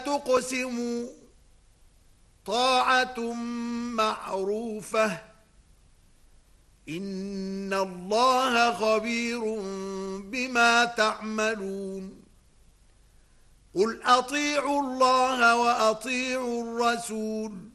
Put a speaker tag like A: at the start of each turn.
A: تقسموا طاعة معروفة إن الله خبير بما تعملون قل أطيعوا الله وأطيعوا الرسول